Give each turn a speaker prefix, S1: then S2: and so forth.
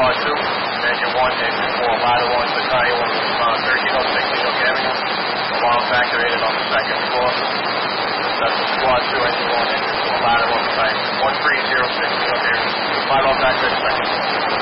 S1: Squad 2, Engine 1, Engine 4, ladder 1, Battalion 1306 New York Avenue. Alarms activated on the second floor. That's the Squad 2, Engine 1, Engine 4, ladder 1, Battalion 1306 New York Avenue. 5 off activated second floor.